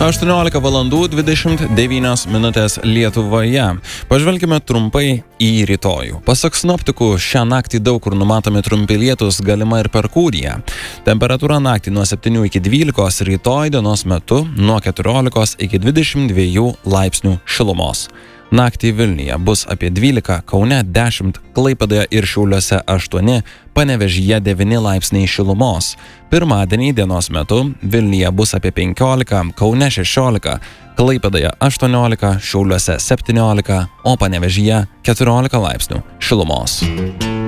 18 valandų 29 minutės Lietuvoje. Pažvelkime trumpai į rytojų. Pasak sinoptikų, šią naktį daug kur numatomi trumpi lietūs, galima ir perkūnija. Temperatūra naktį nuo 7 iki 12, rytoj dienos metu nuo 14 iki 22 laipsnių šilumos. Naktį Vilniuje bus apie 12, Kaune 10, Klaipėdoje ir Šiauliuose 8, Panevėžyje 9 laipsniai šilumos. Pirmadienį dienos metu Vilniuje bus apie 15, Kaune 16, Klaipėdoje 18, Šiauliuose 17, o Panevėžyje 14 laipsnių šilumos.